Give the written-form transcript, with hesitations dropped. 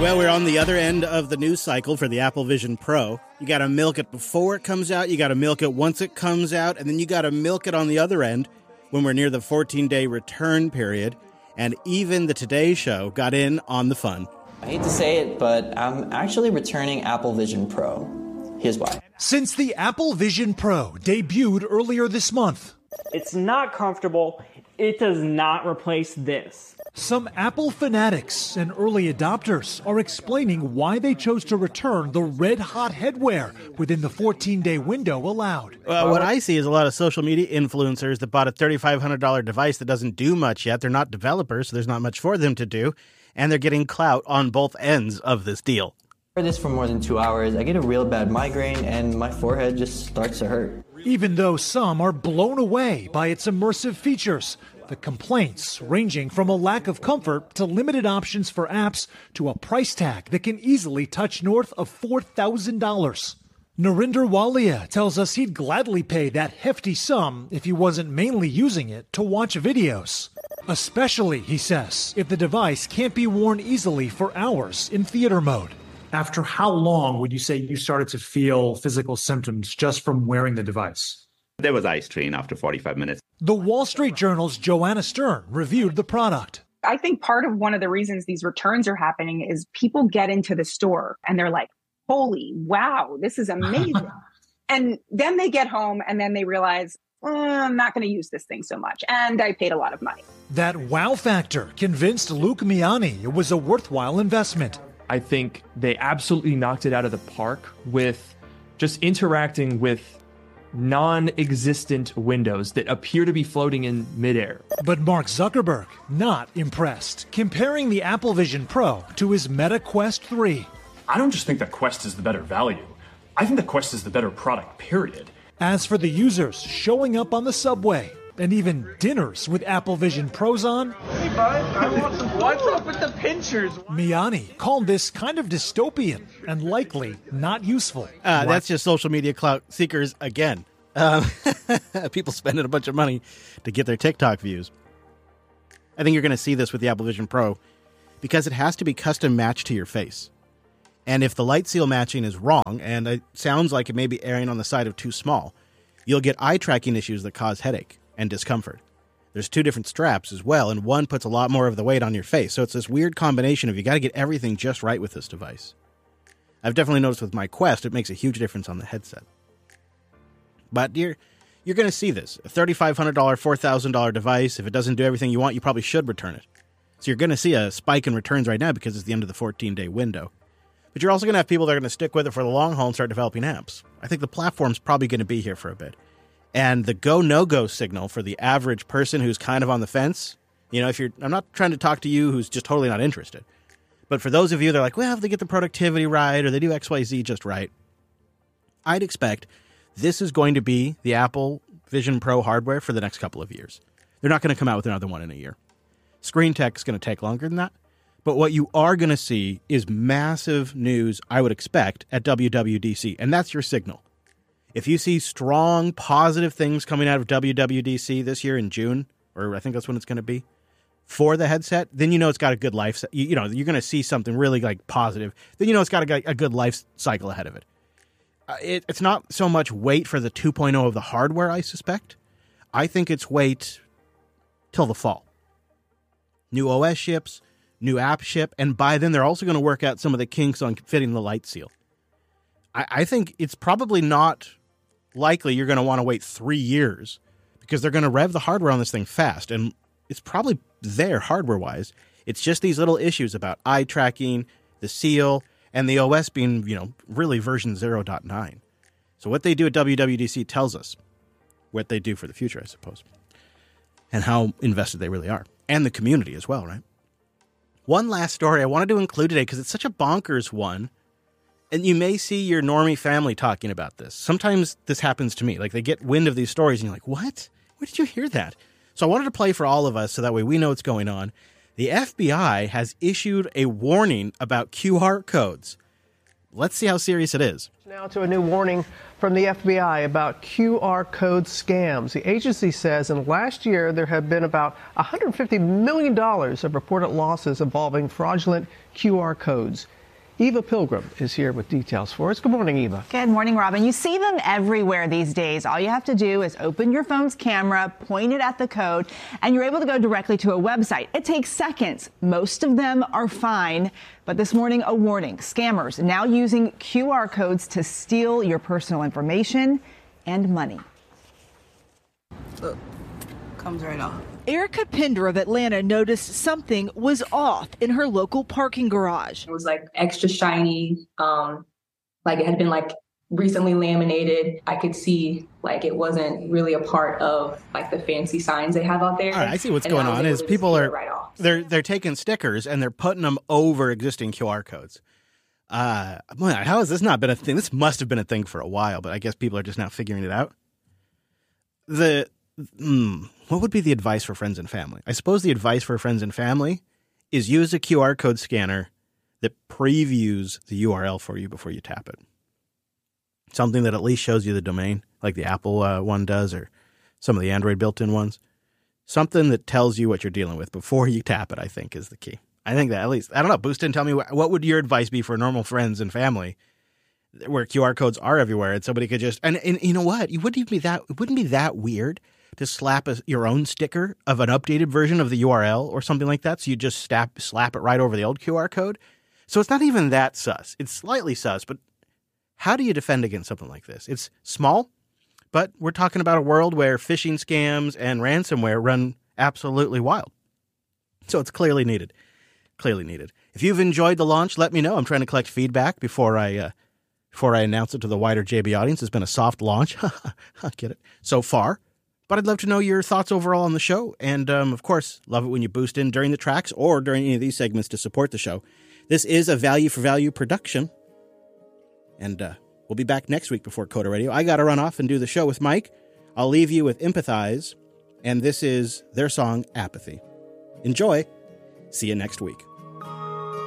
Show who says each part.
Speaker 1: Well, we're on the other end of the news cycle for the Apple Vision Pro. You got to milk it before it comes out. You got to milk it once it comes out. And then you got to milk it on the other end when we're near the 14-day return period. And even the Today Show got in on the fun.
Speaker 2: I hate to say it, but I'm actually returning Apple Vision Pro. Here's why.
Speaker 3: Since the Apple Vision Pro debuted earlier this month,
Speaker 4: it's not comfortable. It does not replace this.
Speaker 3: Some Apple fanatics and early adopters are explaining why they chose to return the red-hot headwear within the 14-day window allowed.
Speaker 1: What I see is a lot of social media influencers that bought a $3,500 device that doesn't do much yet. They're not developers, so there's not much for them to do, and they're getting clout on both ends of this deal.
Speaker 2: I wear this for more than 2 hours. I get a real bad migraine, and my forehead just starts to hurt.
Speaker 3: Even though some are blown away by its immersive features, the complaints ranging from a lack of comfort to limited options for apps to a price tag that can easily touch north of $4,000. Narinder Walia tells us he'd gladly pay that hefty sum if he wasn't mainly using it to watch videos. Especially, he says, if the device can't be worn easily for hours in theater mode.
Speaker 5: After how long would you say you started to feel physical symptoms just from wearing the device?
Speaker 6: There was eye strain after 45 minutes.
Speaker 3: The Wall Street Journal's Joanna Stern reviewed the product.
Speaker 7: I think part of one of the reasons these returns are happening is people get into the store and they're like, holy, wow, this is amazing. And then they get home and then they realize, I'm not going to use this thing so much. And I paid a lot of money.
Speaker 3: That wow factor convinced Luke Miani it was a worthwhile investment.
Speaker 8: I think they absolutely knocked it out of the park with just interacting with non-existent windows that appear to be floating in midair.
Speaker 3: But Mark Zuckerberg, not impressed, comparing the Apple Vision Pro to his Meta Quest 3.
Speaker 5: I don't just think the Quest is the better value. I think the Quest is the better product, period.
Speaker 3: As for the users showing up on the subway and even dinners with Apple Vision Pros on,
Speaker 9: hey bud, I want some. What's up with the pinchers?
Speaker 3: Miani called this kind of dystopian and likely not useful.
Speaker 1: That's just social media clout seekers again. People spending a bunch of money to get their TikTok views. I think you're going to see this with the Apple Vision Pro because it has to be custom matched to your face. And if the light seal matching is wrong, and it sounds like it may be erring on the side of too small, you'll get eye tracking issues that cause headache and discomfort. There's two different straps as well, and one puts a lot more of the weight on your face. So it's this weird combination of you got to get everything just right with this device. I've definitely noticed with my Quest, it makes a huge difference on the headset. But you're going to see this. A $3,500, $4,000 device, if it doesn't do everything you want, you probably should return it. So you're going to see a spike in returns right now because it's the end of the 14-day window. But you're also going to have people that are going to stick with it for the long haul and start developing apps. I think the platform's probably going to be here for a bit. And the go, no-go signal for the average person who's kind of on the fence, I'm not trying to talk to you who's just totally not interested. But for those of you that are like, well, if they get the productivity right or they do XYZ just right, I'd expect this is going to be the Apple Vision Pro hardware for the next couple of years. They're not going to come out with another one in a year. Screen tech is going to take longer than that. But what you are going to see is massive news, I would expect, at WWDC. And that's your signal. If you see strong, positive things coming out of WWDC this year in June, or I think that's when it's going to be, for the headset, then you know it's got a good life. You're going to see something really positive. Then you know it's got a good life cycle ahead of it. It's not so much wait for the 2.0 of the hardware, I suspect. I think it's wait till the fall. New OS ships, new app ship, and by then they're also going to work out some of the kinks on fitting the light seal. I think it's probably not likely you're going to want to wait 3 years because they're going to rev the hardware on this thing fast, and it's probably there hardware-wise. It's just these little issues about eye tracking, the seal, and the OS being, really version 0.9. So what they do at WWDC tells us what they do for the future, I suppose, and how invested they really are, and the community as well, right? One last story I wanted to include today because it's such a bonkers one. And you may see your normie family talking about this. Sometimes this happens to me. Like they get wind of these stories and you're like, what? Where did you hear that? So I wanted to play for all of us so that way we know what's going on. The FBI has issued a warning about QR codes. let's see how serious it is.
Speaker 10: Now to a new warning from the FBI about QR code scams. The agency says in last year there have been about $150 million of reported losses involving fraudulent QR codes. Eva Pilgrim is here with details for us. Good morning, Eva.
Speaker 11: Good morning, Robin. You see them everywhere these days. All you have to do is open your phone's camera, point it at the code, and you're able to go directly to a website. It takes seconds. Most of them are fine. But this morning, a warning. Scammers now using QR codes to steal your personal information and money.
Speaker 12: Look, comes right off.
Speaker 13: Erica Pender of Atlanta noticed something was off in her local parking garage.
Speaker 14: It was like extra shiny, like it had been like recently laminated. I could see like it wasn't really a part of like the fancy signs they have out there.
Speaker 1: All right, I see what's going on is people are they're taking stickers and they're putting them over existing QR codes. How has this not been a thing? This must have been a thing for a while, but I guess people are just now figuring it out. What would be the advice for friends and family? I suppose the advice for friends and family is use a QR code scanner that previews the URL for you before you tap it. Something that at least shows you the domain, like the Apple one does, or some of the Android built-in ones. Something that tells you what you're dealing with before you tap it, I think, is the key. I think that at least, I don't know, Boostin, tell me, what would your advice be for normal friends and family where QR codes are everywhere and somebody could just, and you know what? It wouldn't be that weird to slap your own sticker of an updated version of the URL or something like that. So you just slap it right over the old QR code. So it's not even that sus. It's slightly sus, but how do you defend against something like this? It's small, but we're talking about a world where phishing scams and ransomware run absolutely wild. So it's clearly needed. Clearly needed. If you've enjoyed the launch, let me know. I'm trying to collect feedback before I announce it to the wider JB audience. It's been a soft launch. I get it. So far. But I'd love to know your thoughts overall on the show. And, of course, love it when you boost in during the tracks or during any of these segments to support the show. This is a Value for Value production. And we'll be back next week before Coda Radio. I got to run off and do the show with Mike. I'll leave you with Empathize. And this is their song, Apathy. Enjoy. See you next week.